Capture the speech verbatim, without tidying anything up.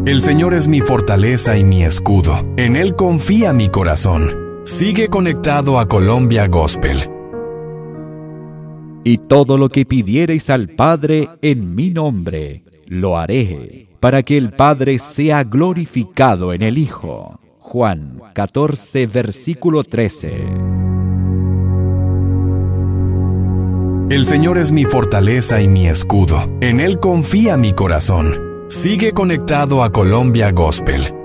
El Señor es mi fortaleza y mi escudo. En Él confía mi corazón. Sigue conectado a Colombia Gospel. Y todo lo que pidiereis al Padre en mi nombre, lo haré, para que el Padre sea glorificado en el Hijo. Juan catorce, versículo trece. El Señor es mi fortaleza y mi escudo. En Él confía mi corazón. Sigue conectado a Colombia Gospel.